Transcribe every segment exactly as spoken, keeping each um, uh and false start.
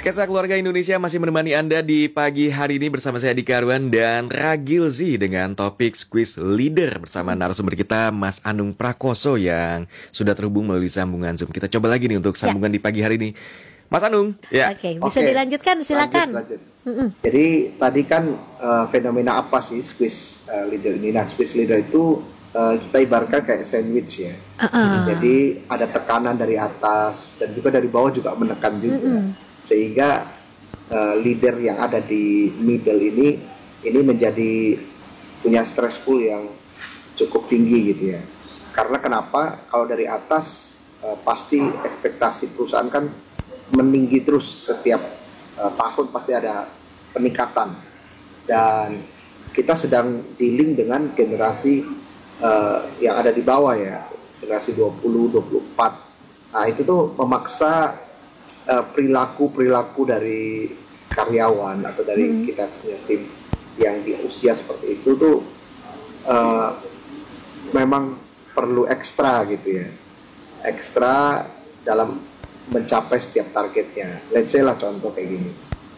Sketsa Keluarga Indonesia masih menemani Anda di pagi hari ini bersama saya Dika Arwan dan Ragil Z dengan topik Squeeze Leader bersama narasumber kita Mas Anung Prakoso yang sudah terhubung melalui sambungan Zoom. Kita coba lagi nih untuk sambungan ya. Di pagi hari ini. Mas Anung, ya. Oke, bisa Oke. dilanjutkan silakan. Lanjut, lanjut. Jadi tadi kan uh, fenomena apa sih Squeeze uh, Leader ini? Nah, Squeeze Leader itu uh, kita ibaratkan kayak sandwich ya. Uh-uh. Jadi ada tekanan dari atas dan juga dari bawah juga menekan juga. Uh-uh. Sehingga uh, leader yang ada di middle ini ini menjadi punya stressful yang cukup tinggi gitu ya. Karena kenapa? Kalau dari atas uh, pasti ekspektasi perusahaan kan meninggi terus setiap uh, tahun, pasti ada peningkatan. Dan kita sedang dealing dengan generasi uh, yang ada di bawah ya, generasi dua puluh, dua puluh empat. Nah itu tuh memaksa Uh, perilaku-perilaku dari karyawan atau dari hmm. kita punya tim yang di usia seperti itu tuh uh, memang perlu ekstra gitu ya, ekstra dalam mencapai setiap targetnya. Let's say lah contoh kayak gini,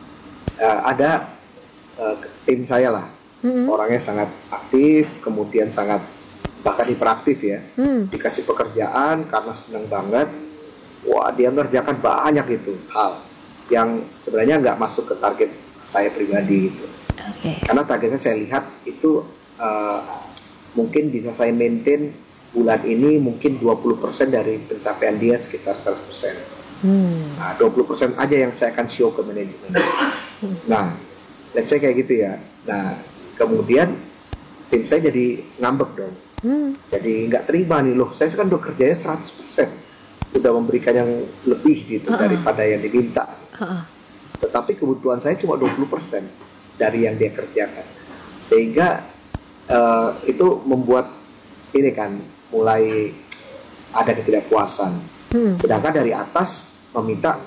uh, ada uh, tim saya lah, hmm. orangnya sangat aktif, kemudian sangat bahkan hiperaktif ya, hmm. dikasih pekerjaan karena senang banget. Wah, dia ngerjakan banyak gitu hal yang sebenarnya nggak masuk ke target saya pribadi gitu. Okay. Karena targetnya saya lihat itu uh, mungkin bisa saya maintain bulan ini mungkin dua puluh persen dari pencapaian dia sekitar seratus persen. Hmm. Nah, dua puluh persen aja yang saya akan show ke manajemen. Hmm. Nah, let's say kayak gitu ya. Nah, kemudian tim saya jadi ngambek dong. Hmm. Jadi nggak terima nih loh. Saya kan udah kerjanya seratus persen. Sudah memberikan yang lebih gitu uh-uh. daripada yang diminta. Uh-uh. Tetapi kebutuhan saya cuma dua puluh persen dari yang dia kerjakan. Sehingga uh, itu membuat ini kan mulai ada ketidakpuasan. Hmm. Sedangkan dari atas meminta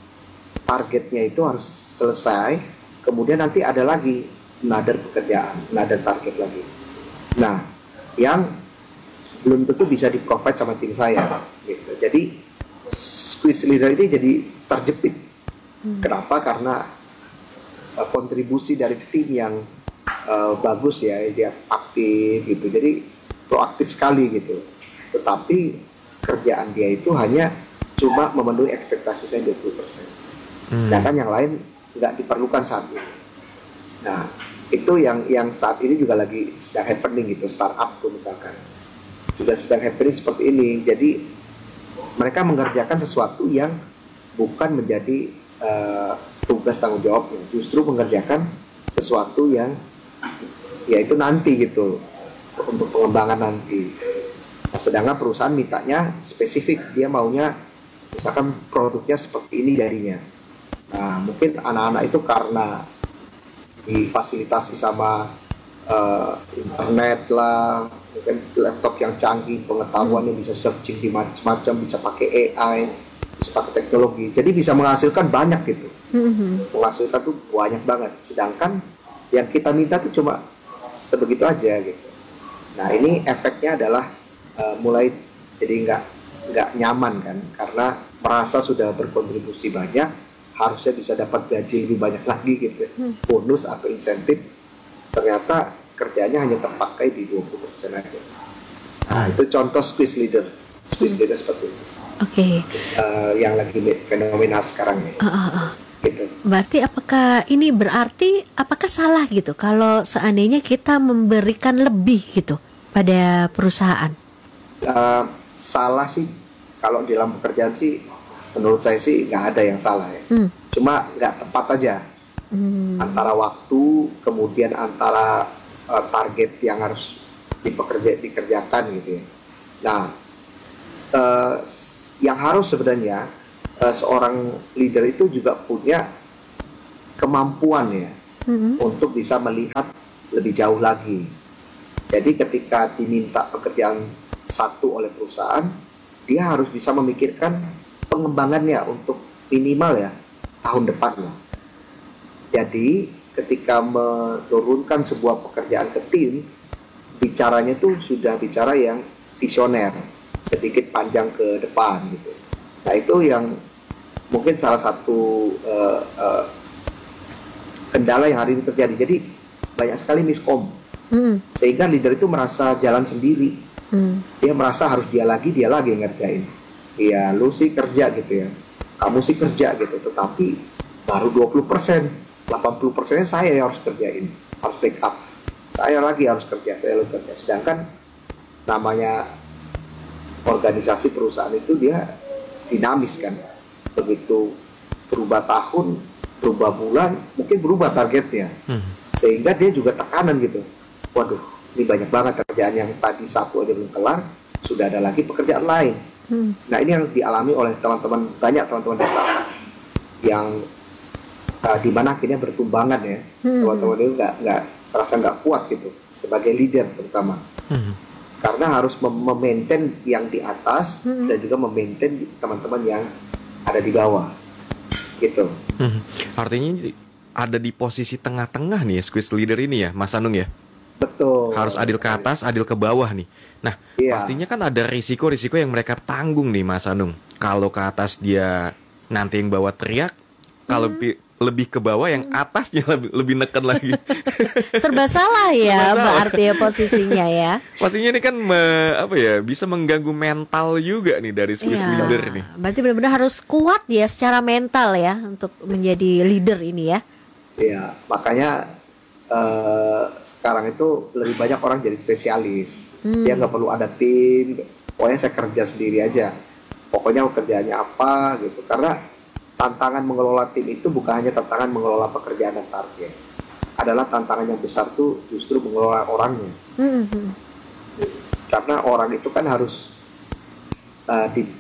targetnya itu harus selesai, kemudian nanti ada lagi another pekerjaan, another target lagi. Nah, yang belum tentu bisa di-provide sama tim saya gitu. Jadi Squeeze Leader ini jadi terjepit. Hmm. Kenapa? Karena uh, kontribusi dari tim yang uh, bagus ya, dia aktif gitu. Jadi proaktif sekali gitu. Tetapi kerjaan dia itu hanya cuma memenuhi ekspektasi saya dua puluh persen. Hmm. Sedangkan yang lain nggak diperlukan saat ini. Nah, itu yang yang saat ini juga lagi sedang happening gitu, startup tuh misalkan. Sudah sedang happening seperti ini. Jadi mereka mengerjakan sesuatu yang bukan menjadi uh, tugas tanggung jawabnya, justru mengerjakan sesuatu yang yaitu nanti gitu untuk pengembangan nanti. Nah, sedangkan perusahaan mintanya spesifik, dia maunya misalkan produknya seperti ini jadinya. Nah mungkin anak-anak itu karena difasilitasi sama uh, internet lah, mungkin laptop yang canggih, pengetahuannya bisa searching di macam-macam, bisa pakai A I, bisa pakai teknologi, jadi bisa menghasilkan banyak gitu. Mm-hmm. Menghasilkan tuh banyak banget. Sedangkan yang kita minta tuh cuma sebegitu aja gitu. Nah ini efeknya adalah uh, mulai jadi nggak nggak nyaman kan, karena merasa sudah berkontribusi banyak, harusnya bisa dapat gaji lebih banyak lagi gitu, mm. bonus atau insentif. Ternyata kerjanya hanya terpakai di dua puluh persen aja. Nah, itu contoh Squeeze Leader. Squeeze Leader seperti itu. Oke. Okay. Uh, yang lagi fenomenal sekarang ya. Uh, uh, uh. Gitu. Berarti apakah ini berarti apakah salah gitu kalau seandainya kita memberikan lebih gitu pada perusahaan? Uh, salah sih kalau di dalam pekerjaan sih menurut saya sih nggak ada yang salah ya. Hmm. Cuma nggak tepat aja. Hmm. Antara waktu kemudian antara uh, target yang harus dipekerja dikerjakan gitu ya. Nah, uh, yang harus sebenarnya uh, seorang leader itu juga punya kemampuan ya, mm-hmm. untuk bisa melihat lebih jauh lagi. Jadi ketika diminta pekerjaan satu oleh perusahaan, dia harus bisa memikirkan pengembangannya untuk minimal ya tahun depan lah. Jadi ketika menurunkan sebuah pekerjaan ke tim, bicaranya tuh sudah bicara yang visioner, sedikit panjang ke depan gitu. Nah itu yang mungkin salah satu uh, uh, kendala yang hari ini terjadi. Jadi banyak sekali miskom, hmm. sehingga leader itu merasa jalan sendiri. Hmm. Dia merasa harus dia lagi, dia lagi yang ngerjain. Iya, lu sih kerja gitu ya, kamu sih kerja gitu, tetapi baru dua puluh persen, delapan puluh persennya saya yang harus kerjain, harus backup. Saya lagi harus kerja, saya harus kerja. Sedangkan namanya organisasi perusahaan itu dia dinamis kan. Begitu berubah tahun, berubah bulan, mungkin berubah targetnya. Hmm. Sehingga dia juga tekanan gitu. Waduh, ini banyak banget kerjaan yang tadi satu aja belum kelar, sudah ada lagi pekerjaan lain. Hmm. Nah ini yang dialami oleh teman-teman, banyak teman-teman di startup yang uh, dimana akhirnya bertumbangan ya. Hmm. Teman-teman itu nggak nggak merasa nggak kuat gitu sebagai leader terutama. Hmm. Karena harus memaintain yang di atas hmm. dan juga memaintain teman-teman yang ada di bawah gitu. Hmm. Artinya ada di posisi tengah-tengah nih ya, squeeze leader ini ya, Mas Anung ya? Betul. Harus adil ke atas, adil ke bawah nih. Nah, iya. Pastinya kan ada risiko-risiko yang mereka tanggung nih, Mas Anung. Kalau ke atas dia nanti yang bawah teriak, kalau hmm. lebih ke bawah yang atasnya lebih, lebih neken lagi. Serba salah ya, berarti ya posisinya ya. Pastinya ini kan me, apa ya, bisa mengganggu mental juga nih dari squeeze iya. leader nih. Berarti benar-benar harus kuat ya secara mental ya untuk menjadi leader ini ya. Iya, makanya Uh, sekarang itu lebih banyak orang jadi spesialis. hmm. Dia nggak perlu ada tim, pokoknya saya kerja sendiri aja, pokoknya kerjaannya apa gitu. Karena tantangan mengelola tim itu bukan hanya tantangan mengelola pekerjaan dan target, adalah tantangan yang besar tuh justru mengelola orangnya. hmm. Karena orang itu kan harus uh, di,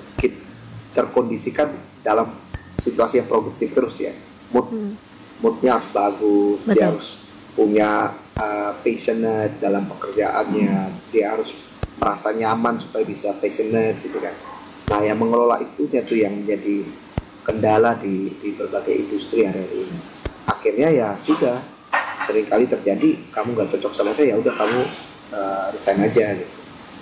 terkondisikan dalam situasi yang produktif terus ya. Mood, hmm. moodnya harus bagus. Betul. Dia harus punya uh, passionate dalam pekerjaannya, hmm. dia harus merasa nyaman supaya bisa passionate gitu kan. Nah yang mengelola itu tuh yang menjadi kendala di, di berbagai industri hari ini. Akhirnya ya sudah, seringkali terjadi kamu nggak cocok sama saya, ya udah kamu uh, resign aja gitu.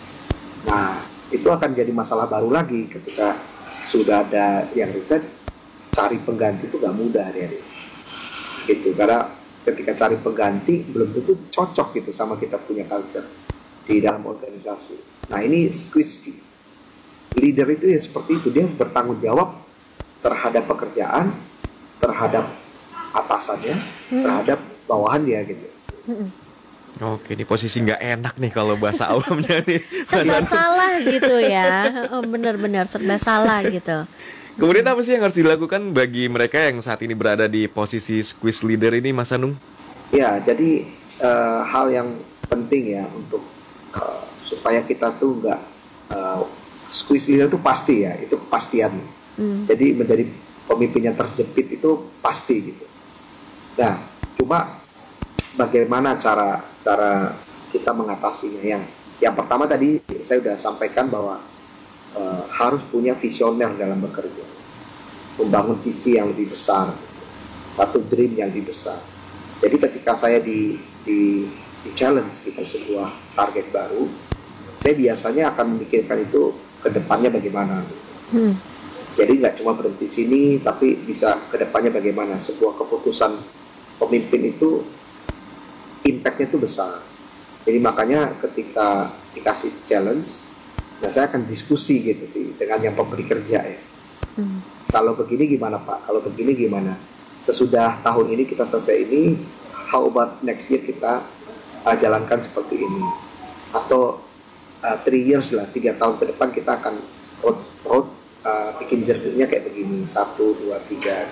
Nah itu akan jadi masalah baru lagi ketika sudah ada yang resign, cari pengganti itu nggak mudah hari-hari gitu. Karena ketika cari pengganti belum tentu cocok gitu sama kita punya culture di dalam organisasi. Nah ini squeeze leader itu ya seperti itu, dia bertanggung jawab terhadap pekerjaan, terhadap atasannya, hmm. terhadap bawahannya gitu. Hmm. Oke, ini posisi nggak enak nih kalau bahasa awamnya nih. Serba salah gitu ya, oh, benar-benar serba salah gitu. Kemudian apa sih yang harus dilakukan bagi mereka yang saat ini berada di posisi squeeze leader ini, Mas Anung? Ya, jadi uh, hal yang penting ya untuk uh, supaya kita tuh nggak uh, squeeze leader itu pasti ya, itu kepastian. Hmm. Jadi menjadi pemimpin yang terjepit itu pasti gitu. Nah, cuma bagaimana cara cara kita mengatasinya? Yang yang pertama tadi saya sudah sampaikan bahwa Uh, harus punya visioner dalam bekerja, membangun visi yang lebih besar, satu dream yang lebih besar. Jadi ketika saya di di, di challenge dengan sebuah target baru, saya biasanya akan memikirkan itu ke depannya bagaimana. Hmm. Jadi nggak cuma berhenti sini, tapi bisa ke depannya bagaimana. Sebuah keputusan pemimpin itu impact-nya itu besar. Jadi makanya ketika dikasih challenge, nah saya akan diskusi gitu sih dengan yang pemberi kerja ya. Hmm. Kalau begini gimana Pak? Kalau begini gimana? Sesudah tahun ini kita selesai ini, how about next year kita uh, jalankan seperti ini? Atau uh, three years lah, tiga tahun ke depan kita akan road, road uh, bikin journey-nya kayak begini, satu, dua, tiga.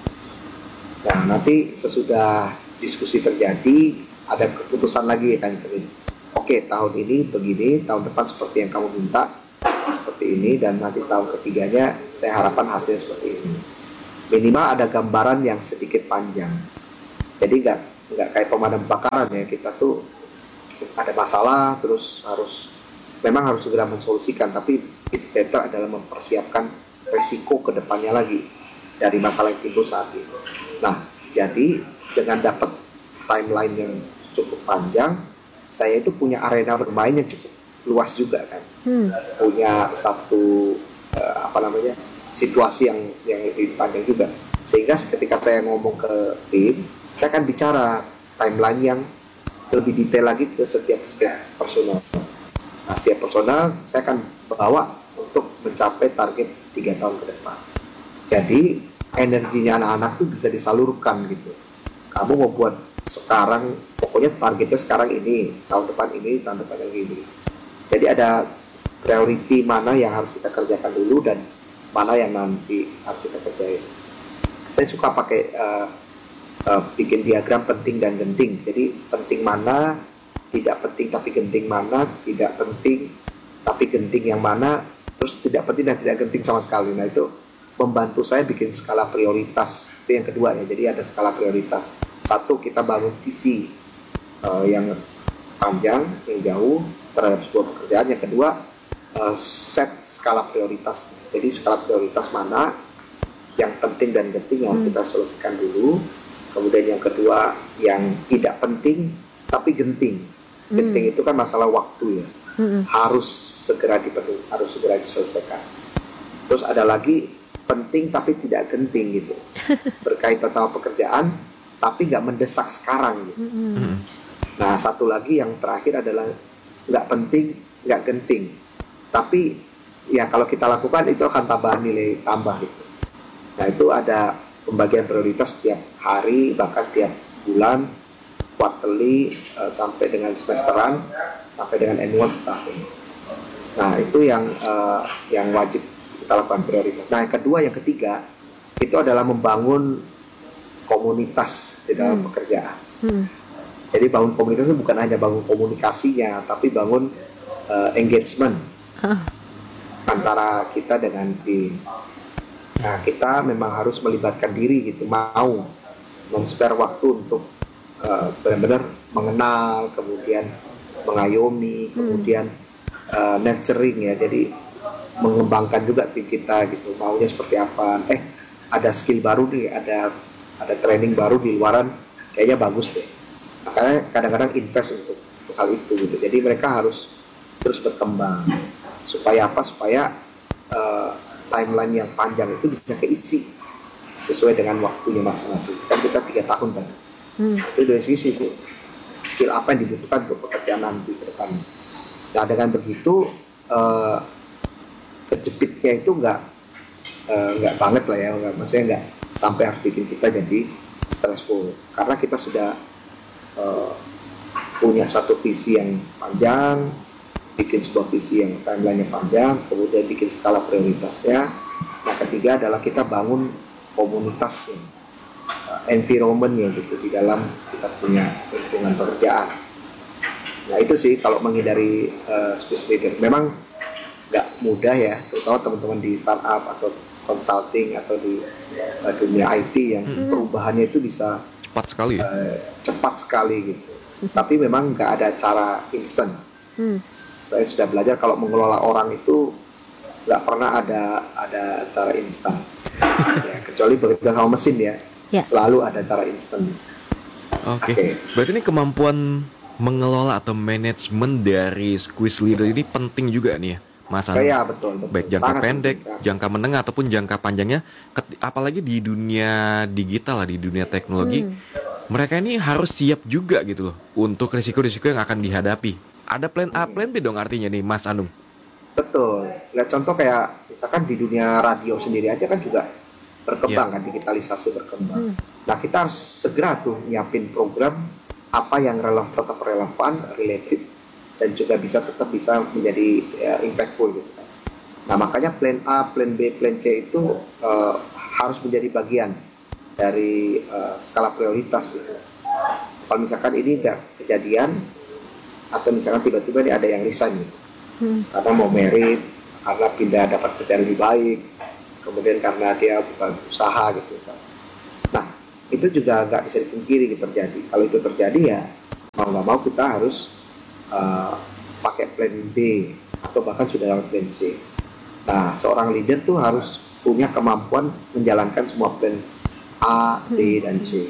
Nah nanti sesudah diskusi terjadi, ada keputusan lagi kan begini. Oke, tahun ini begini, tahun depan seperti yang kamu minta, seperti ini, dan nanti tahun ketiganya saya harapkan hasilnya seperti ini. Minimal ada gambaran yang sedikit panjang. Jadi nggak nggak kayak pemadam kebakaran ya, kita tuh ada masalah terus harus memang harus segera mensolusikan, tapi it's better adalah mempersiapkan resiko ke depannya lagi dari masalah yang timbul saat ini. Nah, jadi dengan dapat timeline yang cukup panjang, saya itu punya arena bermain yang cukup luas juga kan. Hmm. Punya satu uh, apa namanya situasi yang yang lebih panjang juga. Sehingga ketika saya ngomong ke tim, saya akan bicara timeline yang lebih detail lagi ke setiap setiap personal. Nah, setiap personal saya akan bawa untuk mencapai target tiga tahun ke depan. Jadi energinya anak-anak tuh bisa disalurkan gitu. Kamu mau buat sekarang, pokoknya targetnya sekarang ini, tahun depan ini, tahun depan yang ini. Jadi ada priority mana yang harus kita kerjakan dulu dan mana yang nanti harus kita kerjain. Saya suka pakai uh, uh, bikin diagram penting dan genting. Jadi penting mana, tidak penting tapi genting mana, tidak penting tapi genting yang mana, terus tidak penting dan tidak genting sama sekali. Nah itu membantu saya bikin skala prioritas. Itu yang kedua ya. Jadi ada skala prioritas. Satu, kita bangun visi uh, yang panjang, yang jauh terhadap sebuah pekerjaan. Yang kedua, uh, set skala prioritas. Jadi skala prioritas mana yang penting dan genting yang hmm. kita selesaikan dulu. Kemudian yang kedua, yang tidak penting tapi genting. Genting hmm. itu kan masalah waktu ya. Hmm. Harus segera dipenuhi, harus segera diselesaikan. Terus ada lagi penting tapi tidak genting gitu. Berkaitan sama pekerjaan tapi nggak mendesak sekarang gitu. Mm-hmm. Nah satu lagi yang terakhir adalah nggak penting, nggak genting, tapi ya kalau kita lakukan itu akan tambah nilai tambah gitu. Nah itu ada pembagian prioritas setiap hari, bahkan tiap bulan, quarterly, uh, sampai dengan semesteran, sampai dengan annual setahun. Nah itu yang uh, yang wajib kita lakukan prioritas. Nah yang kedua, yang ketiga itu adalah membangun komunitas di dalam hmm. pekerjaan. Hmm. Jadi bangun komunitas itu bukan hanya bangun komunikasinya, tapi bangun uh, engagement huh. antara kita dengan tim. Nah kita memang harus melibatkan diri gitu, mau men-spare waktu untuk uh, benar-benar mengenal, kemudian mengayomi, hmm. kemudian uh, nurturing ya. Jadi mengembangkan juga tim kita gitu, maunya seperti apa. Eh ada skill baru nih, ada ada training baru di luaran, kayaknya bagus deh. Makanya kadang-kadang invest untuk, untuk hal itu gitu. Jadi mereka harus terus berkembang. Supaya apa? Supaya uh, timeline yang panjang itu bisa keisi sesuai dengan waktunya masing-masing. Kan kita tiga tahun kan. Hmm. Itu dari sisi itu skill apa yang dibutuhkan untuk pekerjaan nanti ke depan. Nah dengan begitu uh, kejepitnya itu nggak uh, nggak banget lah ya, nggak, maksudnya nggak sampai harus bikin kita jadi stressful, karena kita sudah uh, punya satu visi yang panjang, bikin sebuah visi yang timeline-nya panjang, kemudian bikin skala prioritasnya. Nah ketiga adalah kita bangun komunitasnya, uh, environment-nya gitu di dalam kita punya lingkungan pekerjaan. Nah itu sih kalau menghindari uh, space leader. Memang nggak mudah ya, terutama teman-teman di startup atau consulting atau di uh, dunia I T yang hmm. perubahannya itu bisa cepat sekali ya? uh, cepat sekali gitu. Tapi memang nggak ada cara instan. Hmm. Saya sudah belajar kalau mengelola orang itu nggak pernah ada ada cara instan. Ya, kecuali bekerja sama mesin ya, ya. Selalu ada cara instan. Oke. Okay. Okay. Berarti ini kemampuan mengelola atau manajemen dari squeeze leader ini penting juga nih ya, Mas Anu? Iya betul, betul. Baik jangka Sangat pendek, penting. jangka menengah ataupun jangka panjangnya, apalagi di dunia digital lah, di dunia teknologi, hmm. mereka ini harus siap juga gitu loh untuk risiko-risiko yang akan dihadapi. Ada plan A, plan B dong artinya nih, Mas Anung. Betul. Lihat contoh kayak misalkan di dunia radio sendiri aja kan juga berkembang yeah. kan, digitalisasi berkembang. Hmm. Nah kita harus segera tuh nyiapin program apa yang relevan, tetap relevan, related, dan juga bisa tetap bisa menjadi ya, impactful gitu kan. Nah makanya plan A, plan B, plan C itu uh, harus menjadi bagian dari uh, skala prioritas gitu. Kalau misalkan ini nggak kejadian, atau misalkan tiba-tiba nih ada yang resign gitu, hmm. karena mau merit, karena pindah dapat kerjaan lebih baik, kemudian karena dia bukan usaha gitu. Nah itu juga nggak bisa dipungkiri gitu terjadi. Kalau itu terjadi ya mau nggak mau kita harus uh, pakai plan B atau bahkan sudah lewat plan C. Nah seorang leader tuh harus punya kemampuan menjalankan semua plan A, B, dan C.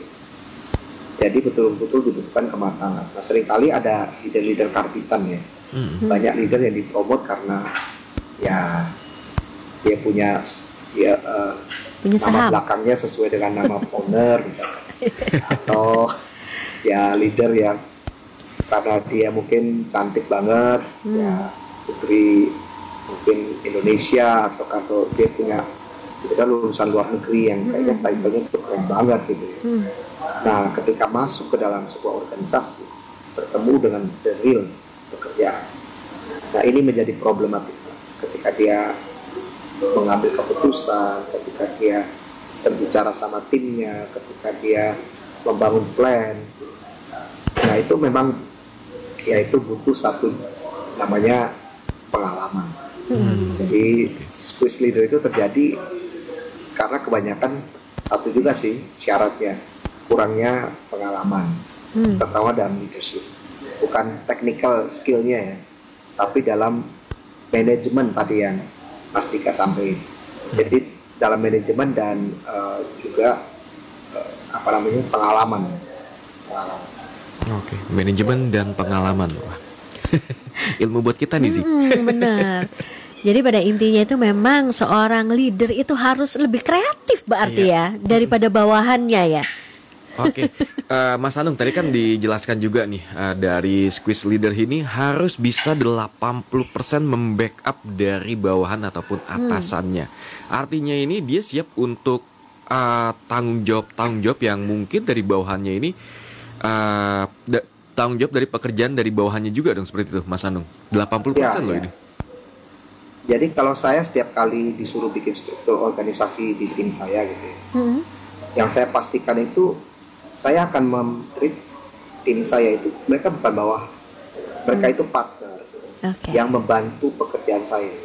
Jadi betul-betul dibutuhkan kematangan. Nah seringkali ada leader-leader karbitan ya. Hmm. Banyak leader yang dipromot karena ya dia punya dia uh, punya nama saham. belakangnya sesuai dengan nama owner misalkan. Atau ya leader yang karena dia mungkin cantik banget, hmm. ya putri mungkin Indonesia, atau atau dia punya itu kan lulusan luar negeri yang kayaknya hmm. title-nya itu keren banget gitu ya. Hmm. Nah, ketika masuk ke dalam sebuah organisasi, bertemu dengan the real pekerjaan. Nah, ini menjadi problematik ketika dia mengambil keputusan, ketika dia berbicara sama timnya, ketika dia membangun plan. Nah, itu memang ya itu butuh satu namanya pengalaman. Hmm. Jadi squeeze leader itu terjadi karena kebanyakan satu juga sih syaratnya, kurangnya pengalaman, hmm. terutama dalam leadership. Bukan technical skillnya ya, tapi dalam manajemen tadi yang Mas Dika sampaikan. Jadi dalam manajemen dan uh, juga uh, apa namanya pengalaman. pengalaman. Oke, manajemen dan pengalaman. Wah. Ilmu buat kita nih sih. Hmm, benar. Jadi pada intinya itu memang seorang leader itu harus lebih kreatif berarti iya. ya daripada bawahannya ya. Oke, uh, Mas Anung tadi kan dijelaskan juga nih uh, dari squeeze leader ini harus bisa delapan puluh persen membackup dari bawahan ataupun atasannya. Hmm. Artinya ini dia siap untuk uh, tanggung jawab tanggung jawab yang mungkin dari bawahannya ini uh, da- tanggung jawab dari pekerjaan dari bawahannya juga dong, seperti itu Mas Anung. delapan puluh persen ya, loh ya. Ini. Jadi kalau saya setiap kali disuruh bikin struktur organisasi di tim saya gitu ya, hmm. yang saya pastikan itu saya akan mem-treat tim saya itu, mereka bukan bawah, mereka hmm. itu partner okay. yang membantu pekerjaan saya.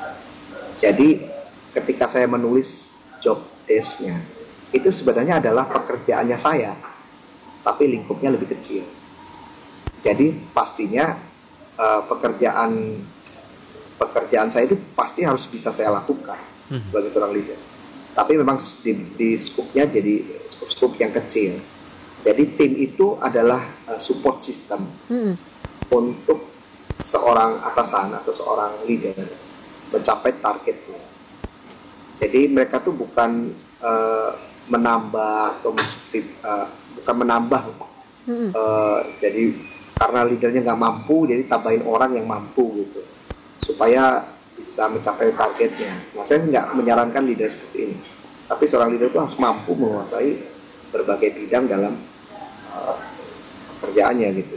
Jadi ketika saya menulis job desk-nya, itu sebenarnya adalah pekerjaannya saya, tapi lingkupnya lebih kecil. Jadi pastinya uh, pekerjaan pekerjaan saya itu pasti harus bisa saya lakukan hmm. sebagai seorang leader. Tapi memang di, di scope-nya jadi scope-scope yang kecil. Jadi tim itu adalah uh, support system hmm. untuk seorang atasan atau seorang leader mencapai targetnya. Jadi mereka tuh bukan uh, menambah atau uh, bukan menambah. Hmm. Uh, jadi karena leadernya nggak mampu, jadi tambahin orang yang mampu gitu, supaya bisa mencapai targetnya. Nah, saya nggak menyarankan leader seperti ini, tapi seorang leader itu harus mampu menguasai berbagai bidang dalam uh, pekerjaannya gitu.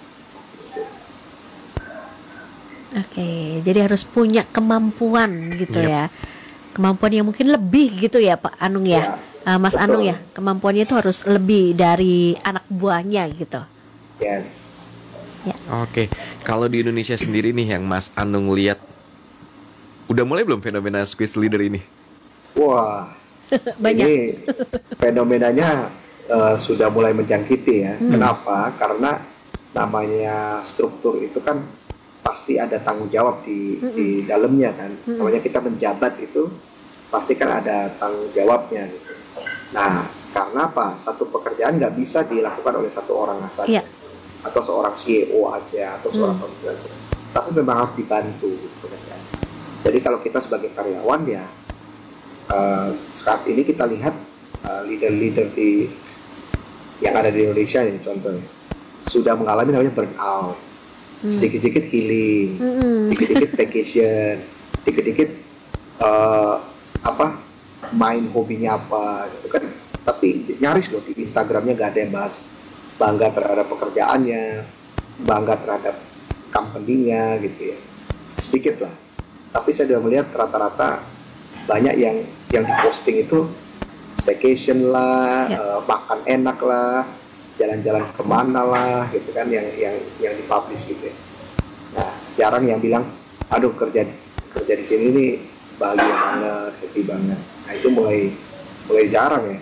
Oke, jadi harus punya kemampuan gitu yep. ya, kemampuan yang mungkin lebih gitu ya Pak Anung ya, ya uh, Mas betul. Anung ya, kemampuannya itu harus lebih dari anak buahnya gitu. Yes. Ya. Oke, kalau di Indonesia sendiri nih yang Mas Anung lihat, udah mulai belum fenomena squeeze leader ini? Wah, banyak. Ini fenomenanya uh, sudah mulai menjangkiti ya. Hmm. Kenapa? Karena namanya struktur itu kan pasti ada tanggung jawab di, hmm. di dalamnya kan. Hmm. Namanya kita menjabat itu pasti kan ada tanggung jawabnya gitu. Nah, karena apa? Satu pekerjaan nggak bisa dilakukan oleh satu orang saja. Yeah. Atau seorang C E O aja atau seorang hmm. pemimpin, tapi memang harus dibantu gitu, kan. Jadi kalau kita sebagai karyawan ya uh, saat ini kita lihat uh, leader-leader di yang ada di Indonesia nih contohnya sudah mengalami namanya burnout, hmm. sedikit-sedikit healing, hmm. sedikit-sedikit staycation, sedikit-sedikit uh, apa main hobinya apa gitu kan, tapi nyaris loh di Instagramnya nggak ada yang bahas bangga terhadap pekerjaannya, bangga terhadap company-nya gitu ya, sedikit lah. Tapi saya sudah melihat rata-rata banyak yang yang diposting itu staycation lah, ya. uh, makan enak lah, jalan-jalan kemana lah, gitu kan, yang yang yang dipublish gitu ya. Nah, jarang yang bilang, aduh kerja kerja di sini nih bahagia banget, happy banget. Nah itu mulai mulai jarang ya.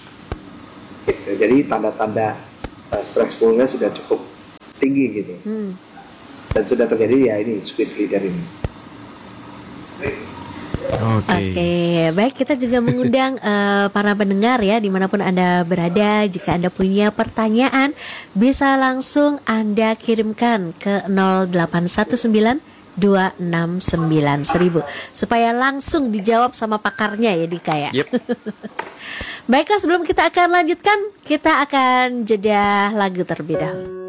Gitu. Jadi tanda-tanda Uh, stressfulnya sudah cukup tinggi gitu, hmm. dan sudah terjadi ya ini squeeze leader ini. Oke, okay. okay. Baik, kita juga mengundang uh, para pendengar ya dimanapun Anda berada. Jika Anda punya pertanyaan bisa langsung Anda kirimkan ke nol delapan satu sembilan dua enam sembilan seribu supaya langsung dijawab sama pakarnya ya Dika ya. Yep. Baiklah, sebelum kita akan lanjutkan, kita akan jeda lagu terlebih dahulu.